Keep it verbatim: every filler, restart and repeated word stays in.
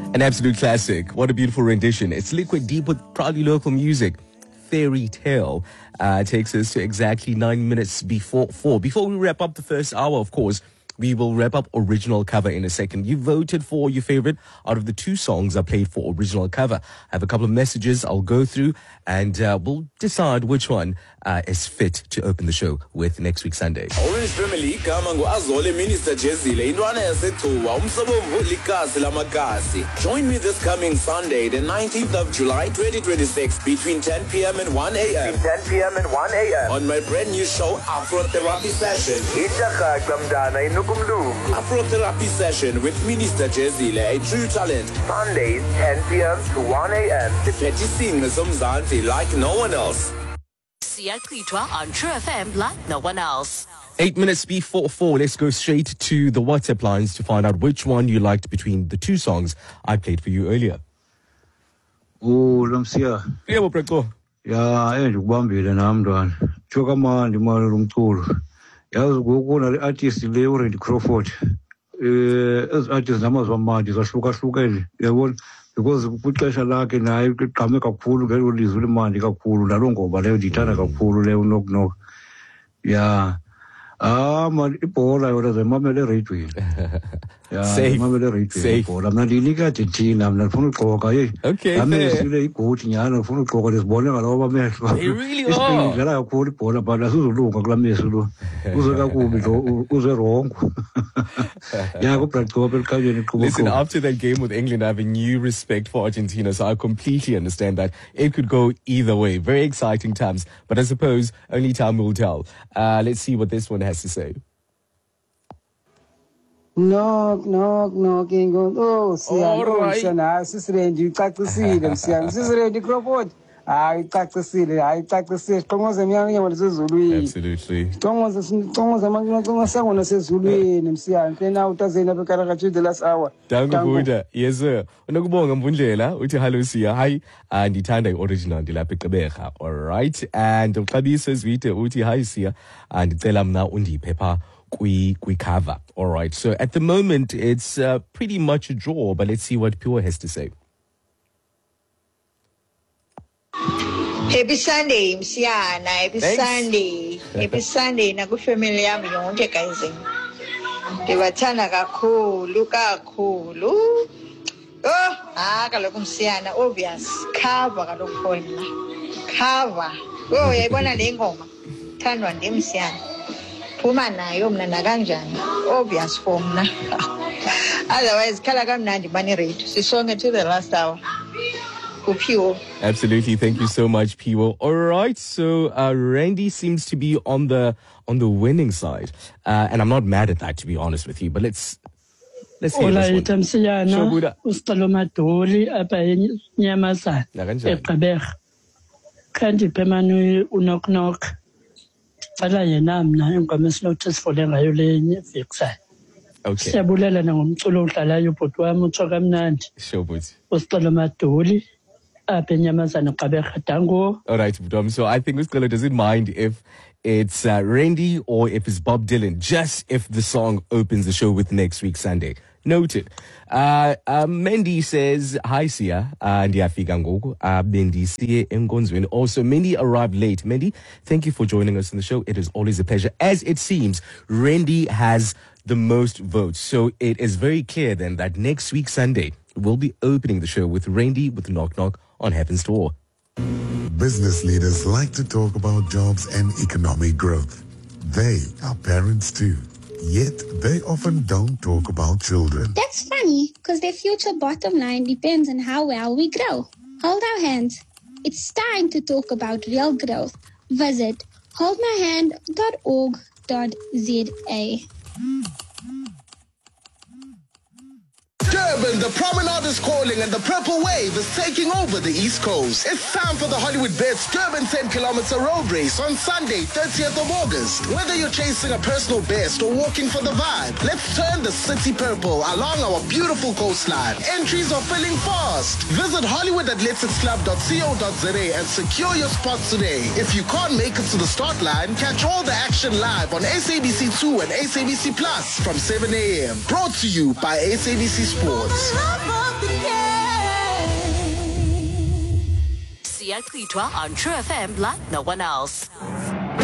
An absolute classic. What a beautiful rendition. It's Liquid Deep with proudly local music. Fairy Tale uh, takes us to exactly nine minutes before four. Before we wrap up the first hour, of course, we will wrap up original cover in a second. You voted for your favorite out of the two songs I played for original cover. I have a couple of messages I'll go through, and uh, we'll decide which one uh, is fit to open the show with next week Sunday. Orange Family igama ngu-Azole Minister Jezile intwana yasethuba umsobomvu likasi lamakasi. Join me this coming Sunday, the nineteenth of July twenty twenty-six, between ten p.m. and one a.m. ten p.m. and one a.m. on my brand new show, Afro Therapy Session. Afro Therapy Session with Minister Jezile, a true talent. Sundays, ten p.m. to one a.m. The petty singers of Mzansi like no one else. On True F M like no one else. Eight minutes before four, let's go straight to the WhatsApp lines to find out which one you liked between the two songs I played for you earlier. Oh, Lamsia. Yeah, Breko. Yeah, eh, Bambile Namdan. Chokamandi Malumtur. Yazi ngoku na artist le already Crawford eh as artist namazwa manje zahluka hlukene yabona because kuxesha lakhe naye iqhame kakhulu ngelo lizwi lemandi kakhulu nalo ngoba leyo ndithanda kakhulu leyo knock knock yeah ah man ibhola yona zemamele radio yeah zemamele radio ibhola mina ndinika thina mina ngifuna ugqoka hey amele sile igoti nyana ngifuna ugqoka lesibone ngaloba amehlo isiphingi dlala kakhulu ibhola but asizolunga kula meso lo uze kakubi lo uze wrong yeah go practice elkhayeni iqhubo. Listen, after that game with England, I have a new respect for Argentina, so I completely understand that it could go either way. Very exciting times, but I suppose only time will tell. Uh, let's see what this one has to say. Knock, knock, knocking on. Oh, Sian, Sister Randy, you cut the seed, and Sian, Sister Randy Crawford. I cut the seed, I cut the seed. Thomas and Young was Zulu. Absolutely. Thomas, Thomas among Thomas, someone says Zulu, and Sian, then out as they never caracatu the last hour. Dango, yes, sir. Nogubong and Bunjela, which Halusia, hi, and the Tanda original, the Lapikabeha. All right. And Kabi says, Vita, Uti, hi, Sia, and Telam now undi, Peppa. We we cover. All right. So at the moment, it's uh, pretty much a draw, but let's see what Pure has to say. Happy Sunday, Msiana. Happy Thanks. Sunday. Happy Sunday. Naku family yami yonke guys. Ndibathanda kakhulu kakhulu. Oh, ah kaloku Msiana obvious. Cover kaloku khona. Cover. Oh, yayibona le ngoma. Thandwa ndim Msiana. Phuma nayo mna nakanjani obvious for mna otherwise khala kamnandi bani rate sisonke to the last hour kuphiwo. Absolutely, thank you so much, Piwo. All right, so uh, Randy seems to be on the on the winning side, uh, and I'm not mad at that, to be honest with you. But let's let's hear this one. Msiyana usicela umadoli apha enyamazana eGqeberha kanti phemani uNock Knock. Cala yena mina ingoma esinokuthi sifole ngayo le vixayo. Okay. Siyabulela nangomculo odlalayo ubhuti wami uThoka kamnandi. Sure, but Usicela Madoli apha enyamazana eGqeberha Dango. all right, Dom. So I think Uscolo doesn't mind if it's uh, Randy or if it's Bob Dylan, just if the song opens the show with next week Sunday. Noted. Uh, uh, Mendy says, hi, Sia. Uh, Ndiyafika ngoku. Uh, Bendi siye enkonzweni. Also, Mendy arrived late. Mendy, thank you for joining us on the show. It is always a pleasure. As it seems, Randy has the most votes. So it is very clear then that next week, Sunday, we'll be opening the show with Randy with Knock Knock on Heaven's Door. Business leaders like to talk about jobs and economic growth. They are parents too. Yet, they often don't talk about children. That's funny, because their future bottom line depends on how well we grow. Hold our hands. It's time to talk about real growth. Visit hold my hand dot org dot za. Durban, the promenade is calling and the purple wave is taking over the East Coast. It's time for the Hollywood Bets Durban ten kilometer road race on Sunday, thirtieth of August. Whether you're chasing a personal best or walking for the vibe, let's turn the city purple along our beautiful coastline. Entries are filling fast. Visit hollywood athletics club dot co dot za and secure your spot today. If you can't make it to the start line, catch all the action live on S A B C two and S A B C Plus from seven a.m. Brought to you by S A B C Sports. iyachithwa on True F M like no one else.